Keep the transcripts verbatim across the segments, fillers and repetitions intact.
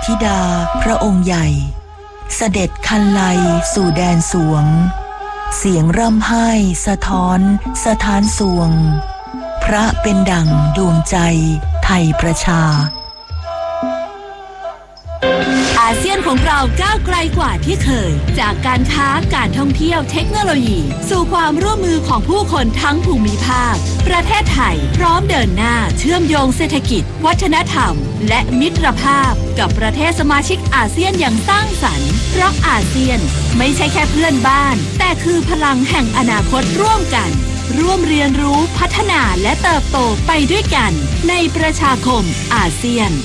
ธิดาพระองค์ใหญ่เสด็จคันไลสู่แดนสวงเสียงร่ำไห้สะท้อนสถานสวงพระเป็นดั่งดวงใจไทยประชาอาเซียนของเราก้าวไกลกว่าที่เคยจากการค้าการท่องเที่ยวเทคโนโลยีสู่ความร่วมมือของผู้คนทั้งภูมิภาคประเทศไทยพร้อมเดินหน้าเชื่อมโยงเศรษฐกิจวัฒนธรรมและมิตรภาพกับประเทศสมาชิกอาเซียนอย่างสร้างสรรค์เพราะอาเซียนไม่ใช่แค่เพื่อนบ้านแต่คือพลังแห่งอนาคตร่วมกันร่วมเรียนรู้พัฒนาและเติบโตไปด้วยกันในประชาคมอาเซียน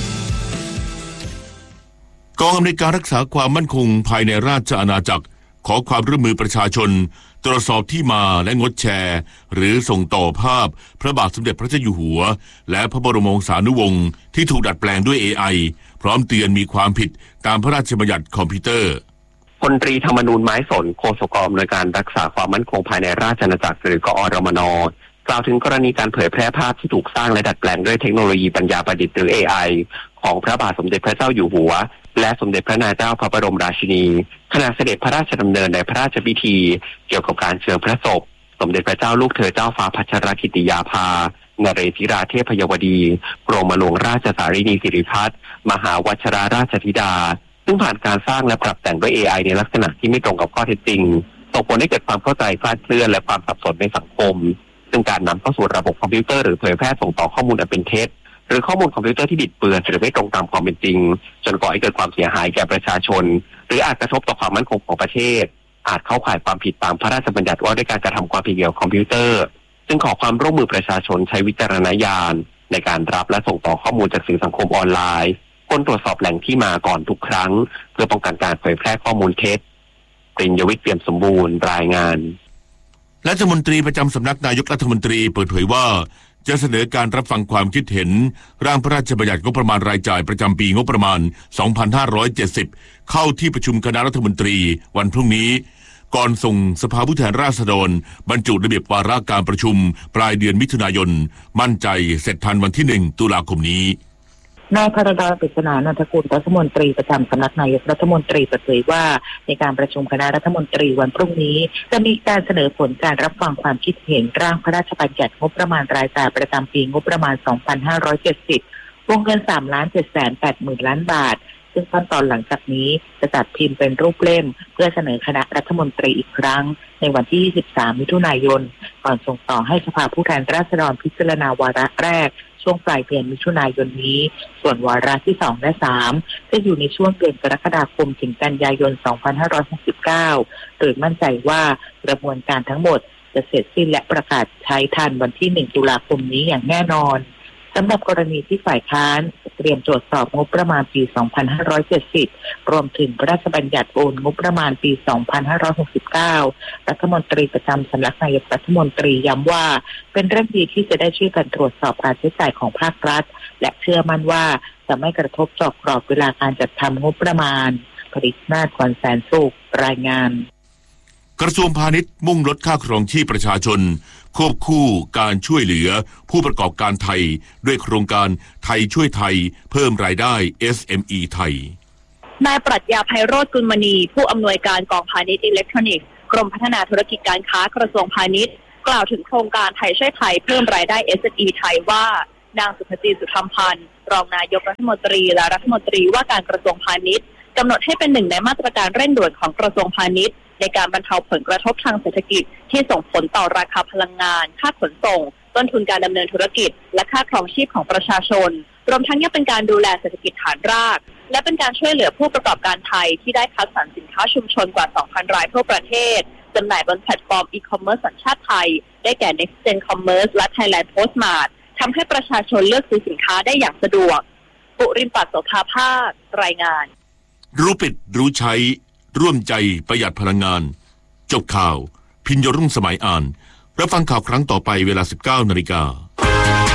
กองอำนวยการรักษาความมั่นคงภายในราชอาณาจักรขอความร่วมมือประชาชนตรวจสอบที่มาและงดแชร์หรือส่งต่อภาพพระบาทสมเด็จพระเจ้าอยู่หัวและพระบรมวงศานุวงศ์ที่ถูกดัดแปลงด้วย เอ ไอ พร้อมเตือนมีความผิดตามพระราชบัญญัติคอมพิวเตอร์พลตรีธรรมนูญไม้สนโฆษกกองอำนวยการรักษาความมั่นคงภายในราชอาณาจักรหรือกอรมน.กล่าวถึงกรณีการเผยแพร่ภาพที่ถูกสร้างและดัดแปลงด้วยเทคโนโลยีปัญญาประดิษฐ์หรือ เอ ไอ ของพระบาทสมเด็จพระเจ้าอยู่หัวและสมเด็จพระนางเจ้าพระบรมราชินีขณะเสด็จพระราชดำเนินในพระราชพิธีเกี่ยวกับการเชิญพระศพสมเด็จพระเจ้าลูกเธอเจ้าฟ้าพัชรกิติยาภานเรศราเทพยวดีกรมหลวงราชสารินีสิริพัฒน์มหาวชิราราชธิดาซึ่งผ่านการสร้างและปรับแต่งด้วย เอ ไอ ในลักษณะที่ไม่ตรงกับข้อเท็จจริงส่งผลให้เกิดความเข้าใจคลาดเคลื่อนและความสับสนในสังคมซึ่งการนำเข้าสู่ระบบคอมพิวเตอร์หรือเผยแพร่ส่งต่อข้อมูลอันเป็นเท็จหรือข้อมูลคอมพิวเตอร์ที่บิดเบือนหรือไม่ตรงตามความเป็นจริงจนก่อให้เกิดความเสียหายแก่ประชาชนหรืออาจกระทบต่อความมั่นคงของประเทศอาจเข้าข่ายความผิดตามพระราชบัญญัติว่าด้วยการกระทำความผิดเกี่ยวกับคอมพิวเตอร์ซึ่งขอความร่วมมือประชาชนใช้วิจารณญาณในการรับและส่งต่อข้อมูลจากสื่อสังคมออนไลน์ควรตรวจสอบแหล่งที่มาก่อนทุกครั้งเพื่อป้องกันการเผยแพร่ข้อมูลเท็จปริญญวิทย์เปี่ยมสมบูรณ์รายงานรัฐมนตรีประจำสำนักนายกรัฐมนตรีเปิดเผยว่าจะเสนอการรับฟังความคิดเห็นร่างพระราชบัญญัติงบประมาณรายจ่ายประจำปีงบประมาณสองพันห้าร้อยเจ็ดสิบเข้าที่ประชุมคณะรัฐมนตรีวันพรุ่งนี้ก่อนส่งสภาผู้แทนราษฎรบรรจุระเบียบวาระการประชุมปลายเดือนมิถุนายนมั่นใจเสร็จทันวันที่หนึ่งตุลาคมนี้นายพรดา ปริศนานันทกุลรัฐมนตรีประจำสำนักนายกรัฐมนตรีเปิดเผยว่าในการประชุมคณะรัฐมนตรีวันพรุ่งนี้จะมีการเสนอผลการรับฟังความคิดเห็นร่างพระราชบัญญัติงบประมาณรายจ่ายประจำปีงบประมาณสองพันห้าร้อยเจ็ดสิบวงเงิน สามล้านเจ็ดแสนแปดหมื่นล้านบาทซึ่งขั้นตอนหลังจากนี้จะจัดพิมพ์เป็นรูปเล่มเพื่อเสนอคณะรัฐมนตรีอีกครั้งในวันที่ยี่สิบสามมิถุนายนก่อนส่งต่อให้สภาผู้แทนราษฎรพิจารณาวาระแรกช่วงปลายเดือนมิถุนายนนี้ส่วนวาระที่สองและสามจะอยู่ในช่วงเดือนกรกฎาคมถึงกันยายนสองพันห้าร้อยหกสิบเก้าโดยมั่นใจว่ากระบวนการทั้งหมดจะเสร็จสิ้นและประกาศใช้ทันวันที่หนึ่งตุลาคมนี้อย่างแน่นอนสำหรับกรณีที่ฝ่ายค้านเตรียมตรวจสอบงบประมาณปีสองพันห้าร้อยเจ็ดสิบรวมถึงพระราชบัญญัติโอนงบประมาณปีสองพันห้าร้อยหกสิบเก้ารัฐมนตรีประจำสำนักนายกรัฐมนตรีย้ำว่าเป็นเรื่องดีที่จะได้ช่วยกันตรวจสอบการใช้จ่ายของภาครัฐและเชื่อมั่นว่าจะไม่กระทบต่อกรอบเวลาการจัดทำงบประมาณผลิตนาฏขวัญแสนสุขรายงานกระทรวงพาณิชย์มุ่งลดค่าครองชีพประชาชนควบคู่การช่วยเหลือผู้ประกอบการไทยด้วยโครงการไทยช่วยไทยเพิ่มรายได้ เอส เอ็ม อี ไทยนายปรัชญาไพโรจน์กุลมณีผู้อำนวยการกองพาณิชย์อิเล็กทรอนิกส์กรมพัฒนาธุรกิจการค้ากระทรวงพาณิชย์กล่าวถึงโครงการไทยช่วยไทยเพิ่มรายได้ เอส เอ็ม อี ไทยว่านางสุภจีสุธรรมพันธ์รองนายกรัฐมนตรีและรัฐมนตรีว่าการกระทรวงพาณิชย์กำหนดให้เป็นหนึ่งในมาตรการเร่งด่วนของกระทรวงพาณิชย์ในการบรรเทาผลกระทบทางเศรษฐกิจที่ส่งผลต่อราคาพลังงานค่าขนส่งต้นทุนการดำเนินธุรกิจและค่าครองชีพของประชาชนรวมทั้งยังเป็นการดูแลเศรษฐกิจฐานรากและเป็นการช่วยเหลือผู้ประกอบการไทยที่ได้คัดสรรสินค้าชุมชนกว่า สองพัน รายทั่วประเทศจำหน่ายบนแพลตฟอร์มอีคอมเมิร์ซสัญชาติไทยได้แก่ Next Gen Commerce และ Thailand Postmart ทำให้ประชาชนเลือกซื้อสินค้าได้อย่างสะดวกปุริมปัตโสภาภาครายงานรู้ปิดรู้ใช้ร่วมใจประหยัดพลังงานจบข่าวพิญญรุ่งสมัยอ่านรับฟังข่าวครั้งต่อไปเวลา สิบเก้านาฬิกา